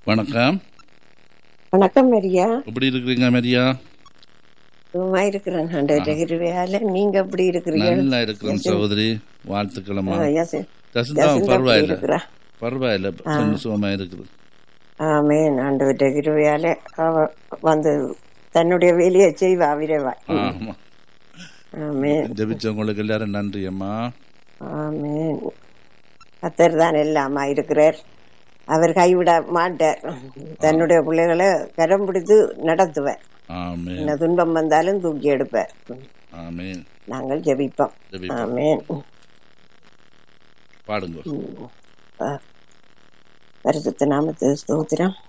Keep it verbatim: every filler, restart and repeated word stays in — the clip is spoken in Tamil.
வணக்கம். வணக்கம் மரியா. எப்படி இருக்கிறீங்க மரியா? சும்மா இருக்கிறேன் ஆண்டவருடைய கிருபையால. நீங்க எப்படி இருக்கிறீங்க? நல்லா இருக்கிறோம் சகோதரி, வாழ்த்துக்களம்மா. ஜசிந்தா பரவாயில்ல இருக்கிறா? பரவாயில்ல, கொஞ்சம் சுகமா இருக்குது. ஆமென். ஆண்டவருடைய கிருபையால அவ வந்து தன்னுடைய வேலையை செய்வா விரைவா. ஆமா, ஆமென். ஜெபிச்சவங்களுக்கு எல்லாரும் நன்றி அம்மா. ஆமென். கர்த்தர் தான் எல்லாமா இருக்கிறார். அவர் கைவிட மாட்டார். தன்னுடைய பிள்ளைகளை கரம் பிடித்து நடத்துவார். ஆமென். என்ன துன்பம் வந்தாலும் தூக்கி எடுப்பார். ஆமென். நாங்கள் ஜெபிப்போம். ஆமென். பாடுங்க. பரிசுத்த நாமத்துக்கு ஸ்தோத்திரம்.